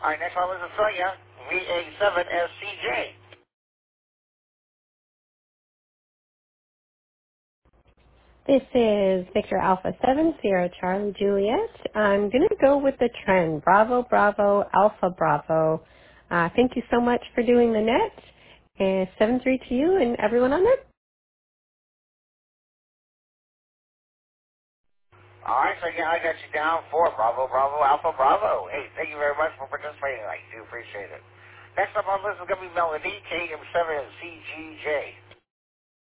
All right, next one is Sonia, VA7SCJ. This is Victor Alpha 70 Charlie Juliet. I'm going to go with the trend, Bravo, Bravo, Alpha, Bravo. Thank you so much for doing the net. And 7-3 to you and everyone on there. All right, so yeah, I got you down for Bravo, Bravo, Alpha, Bravo. Hey, thank you very much for participating. I do appreciate it. Next up on the list is going to be Melody, KM7CGJ.